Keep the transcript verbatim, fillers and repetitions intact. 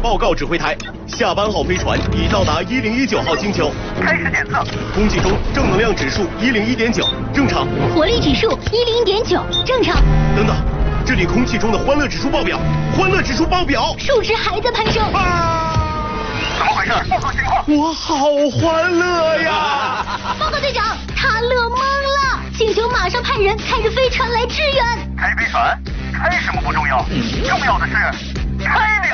报告指挥台，下班号飞船已到达一零一九号星球， 开始检测。 空气中正能量指数一零一点九，正常。 活力指数一零一点九，正常。 等等，这里空气中的欢乐指数爆表，欢乐指数爆表， 数值还在攀升。 啊！ 怎么回事？报告情况。 我好欢乐呀！ 报告队长，他乐懵了，星球马上派人开着飞船来支援。 开飞船？开什么不重要，重要的是开